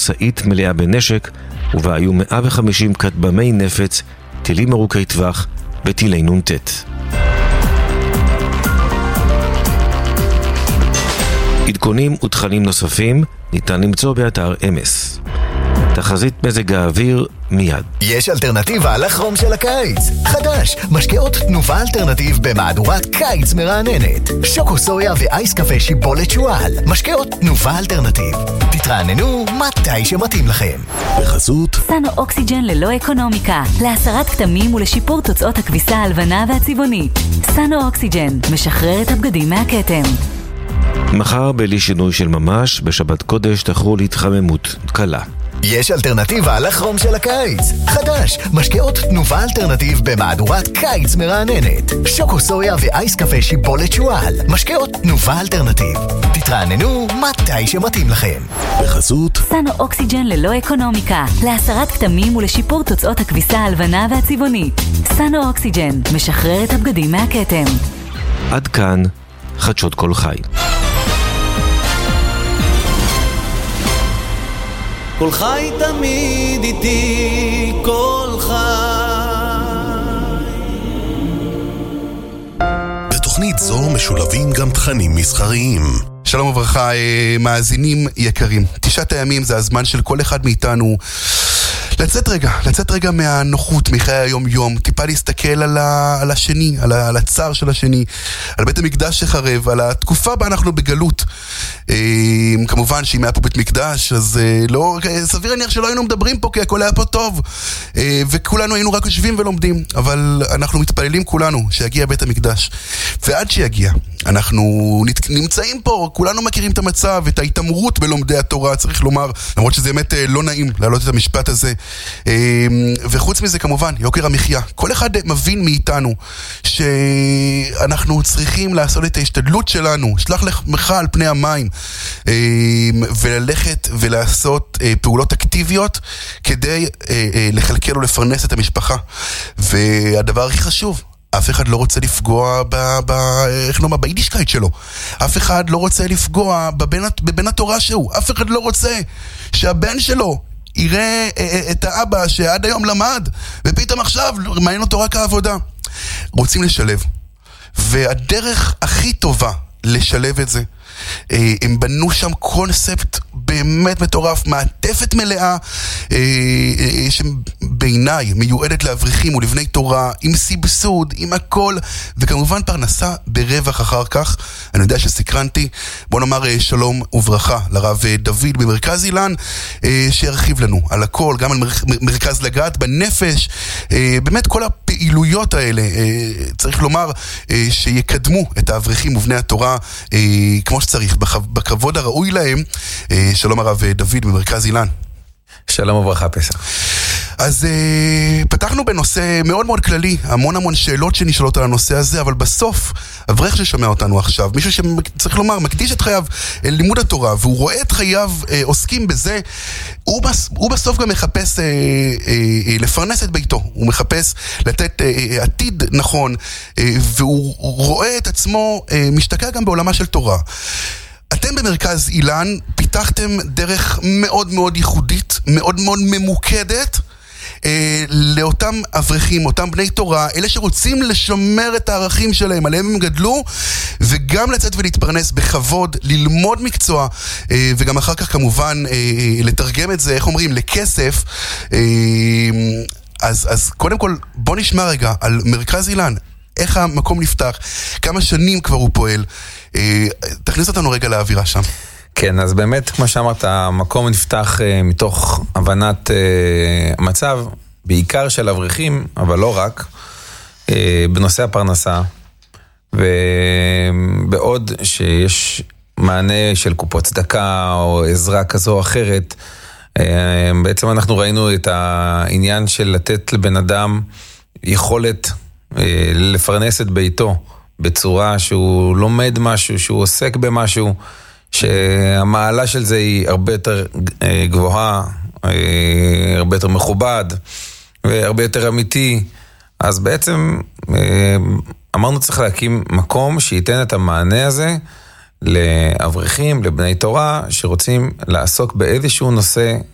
משאית מלאה בנשק, ובה היו 150 כטב"מי נפץ, טילים ארוכי טווח וטילי נ"ט. עדכונים ותכנים נוספים ניתן למצוא באתר אמס. תחזית מזג האוויר מיד. יש אלטרנטיבה לחום של הקיץ. חדש, משקאות תנובה אלטרנטיב במהדורת קיץ מרעננת. שוקו סויה ואייס קפה שיבולת שואל. משקאות תנובה אלטרנטיב. תתרעננו מתי שמתאים לכם. בחסות סנו אוקסיג'ן ללא אקונומיקה, להסרת כתמים ולשיפור תוצאות הכביסה הלבנה והצבעונית. סנו אוקסיג'ן, משחרר את הבגדים מהכתם. מחר בלי שינוי של ממש, בשבת קודש תחרו להתחממות קלה. יש אלטרנטיבה לחום של הקיץ. חדש, משקאות תנובה אלטרנטיב במהדורת קיץ מרעננת. שוקו סויה ואייס קפה שיבולת שואל. משקאות תנובה אלטרנטיב. תתרעננו מתי שמתאים לכם. בחסות סנו אוקסיג'ן ללא אקונומיקה, להסרת כתמים ולשיפור תוצאות הכביסה הלבנה והצבעונית. סנו אוקסיג'ן, משחרר את הבגדים מהכתם. עד כאן חדשות כל חי. כל חי תמיד איתי, כל חי. בתוכנית זו משולבים גם תכנים מסחריים. שלום וברכה, מאזינים יקרים. 9 הימים זה הזמן של כל אחד מאיתנו לצאת רגע מהנוחות, מחיי היום-יום, טיפה להסתכל על השני, על הצער של השני, על בית המקדש שחרב, על התקופה בה אנחנו בגלות. כמובן שאם היה פה בית מקדש, אז לא, סביר להניח שלא היינו מדברים פה, כי הכל היה פה טוב, וכולנו היינו רק יושבים ולומדים, אבל אנחנו מתפללים כולנו שיגיע בית המקדש, ועד שיגיע אנחנו נמצאים פה, כולנו מכירים את המצב, את ההתאמרות בלומדי התורה, צריך לומר, למרות שזה באמת לא נעים להעלות את המשפט הזה. וחוץ מזה כמובן, יוקר המחיה. כל אחד מבין מאיתנו שאנחנו צריכים לעשות את ההשתדלות שלנו, שלח לך על פני המים, וללכת ולעשות פעולות אקטיביות כדי לכלכל ולפרנס את המשפחה. והדבר הכי חשוב, אף אחד לא רוצה לפגוע ביידישקייט שלו. אף אחד לא רוצה לפגוע בבן התורה שהוא. אף אחד לא רוצה שהבן שלו יראה את האבא שעד היום למד, ופתאום עכשיו מעניין אותו רק העבודה. רוצים לשלב. והדרך הכי טובה לשלב את זה, הם בנו שם קונספט באמת מטורף, מעטפת מלאה, שבעיניי מיועדת לאברכים ולבני תורה, עם סבסוד, עם הכל, וכמובן פרנסה ברווח אחר כך. אני יודע שסקרנתי, בוא נאמר שלום וברכה לרב דוד במרכז אילן, שירחיב לנו על הכל, גם על מרכז לגעת בנפש, באמת כל הפעילויות האלה, צריך לומר שיקדמו את האברכים ובני התורה כמו שצריך, בכבוד הראוי להם. שלום הרב דוד במרכז אילן. שלום וברכה פסח. אז פתחנו בנושא מאוד מאוד כללי, המון שאלות שנשאלות על הנושא הזה, אבל בסוף, אברך ששומע אותנו עכשיו, מישהו שצריך לומר, מקדיש את חייו לימוד התורה, והוא רואה את חייו עוסקים בזה, הוא בסוף גם מחפש לפרנס את ביתו, הוא מחפש לתת עתיד נכון, והוא רואה את עצמו משתקע גם בעולמה של תורה. אתם במרכז אילן פיתחתם דרך מאוד מאוד ייחודית, מאוד מאוד ממוקדת, לאותם אברכים, אותם בני תורה, אלה שרוצים לשמר את הערכים שלהם, עליהם הם גדלו, וגם לצאת ולהתפרנס בכבוד, ללמוד מקצוע, וגם אחר כך כמובן לתרגם את זה, איך אומרים, לכסף. אז קודם כל בוא נשמע רגע על מרכז אילן, איך המקום נפתח, כמה שנים כבר הוא פועל, תכניס אותנו רגע לאווירה שם. כן, אז באמת, כמו שאמרת, המקום נפתח מתוך הבנת המצב, בעיקר של אברכים, אבל לא רק, בנושא הפרנסה, ובעוד שיש מענה של קופות צדקה או עזרה כזו או אחרת, בעצם אנחנו ראינו את העניין של לתת לבן אדם יכולת לפרנס את ביתו, בצורה שהוא לומד משהו, שהוא עוסק במשהו, שהמעלה של זה היא הרבה יותר גבוהה, הרבה יותר מכובד, והרבה יותר אמיתי. אז בעצם אמרנו צריך להקים מקום שייתן את המענה הזה לאברכים, לבני תורה, שרוצים לעסוק באיזשהו נושא